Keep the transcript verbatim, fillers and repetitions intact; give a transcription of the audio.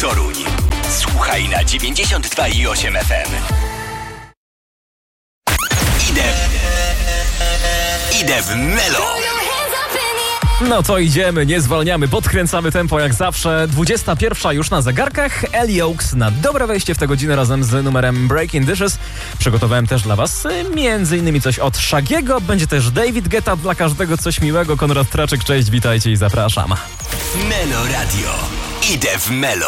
Toruń. Słuchaj na dziewięćdziesiąt dwa i osiem F M. Idę. Idę w Melo. No to idziemy, nie zwalniamy, podkręcamy tempo jak zawsze. dwudziesta pierwsza już na zegarkach. Ellie Oaks na dobre wejście w tę godzinę razem z numerem Breaking Dishes. Przygotowałem też dla was między innymi coś od Shaggy'ego. Będzie też David Guetta, dla każdego coś miłego. Konrad Traczyk, cześć, witajcie i zapraszam. Melo Radio. Idę w Melo.